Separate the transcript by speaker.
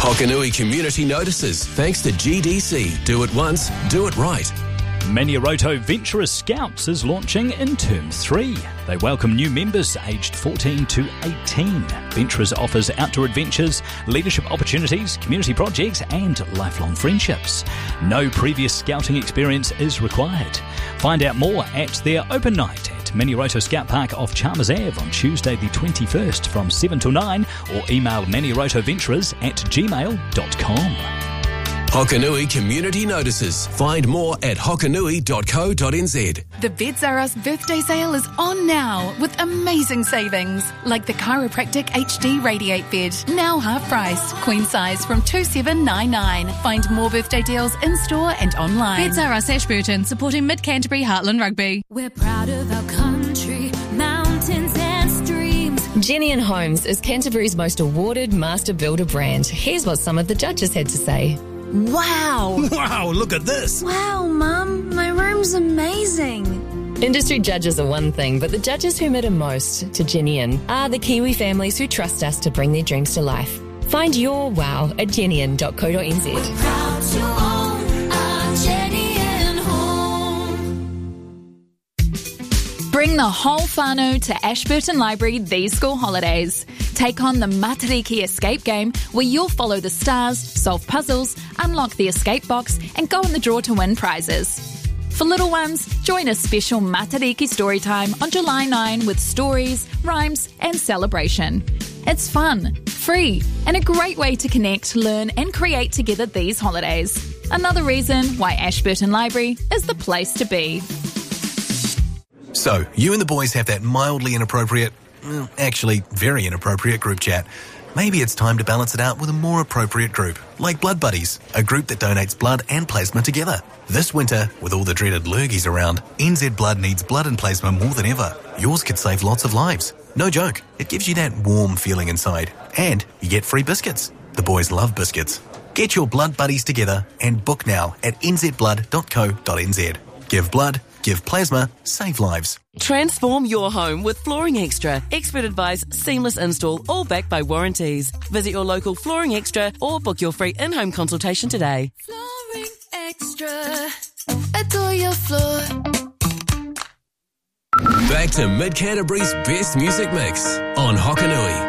Speaker 1: Hokanui community notices thanks to GDC. Do it once, do it right.
Speaker 2: Maniaroto Venturous Scouts is launching in Term 3. They welcome new members aged 14 to 18. Venturous offers outdoor adventures, leadership opportunities, community projects and lifelong friendships. No previous scouting experience is required. Find out more at their open night at Maniaroto Scout Park off Chalmers Ave on Tuesday the 21st from 7 till 9 or email maniarotoventurers@gmail.com.
Speaker 1: Hokanui community notices. Find more at hokanui.co.nz.
Speaker 3: The Beds R Us birthday sale is on now with amazing savings. Like the Chiropractic HD Radiate Bed, now half price, queen size from $2,799. Find more birthday deals in store and online.
Speaker 4: Beds R Us Ashburton, supporting Mid Canterbury Heartland Rugby.
Speaker 5: We're proud of our country, mountains and streams.
Speaker 6: Jenny & Homes is Canterbury's most awarded master builder brand. Here's what some of the judges had to say.
Speaker 7: Wow!
Speaker 8: Wow, look at this!
Speaker 7: Wow, Mum, my room's amazing.
Speaker 6: Industry judges are one thing, but the judges who matter most to Jenny are the Kiwi families who trust us to bring their dreams to life. Find your wow at jennyin.co.nz.
Speaker 5: We're proud to own our Jenny & Home.
Speaker 3: Bring the whole whānau to Ashburton Library these school holidays. Take on the Matariki Escape game, where you'll follow the stars, solve puzzles, unlock the escape box, and go in the draw to win prizes. For little ones, join a special Matariki story time on July 9 with stories, rhymes, and celebration. It's fun, free, and a great way to connect, learn, and create together these holidays. Another reason why Ashburton Library is the place to be.
Speaker 8: So, you and the boys have that mildly inappropriate, actually very inappropriate group chat. Maybe it's time to balance it out with a more appropriate group, like Blood Buddies, a group that donates blood and plasma together. This winter, with all the dreaded lurgies around, NZ Blood needs blood and plasma more than ever. Yours could save lots of lives. No joke, it gives you that warm feeling inside. And you get free biscuits. The boys love biscuits. Get your Blood Buddies together and book now at nzblood.co.nz. Give blood, give plasma, save lives.
Speaker 9: Transform your home with Flooring Extra. Expert advice, seamless install, all backed by warranties. Visit your local Flooring Extra or book your free in-home consultation today.
Speaker 5: Flooring Extra. Adore your floor.
Speaker 1: Back to Mid Canterbury's best music mix on Hokanui.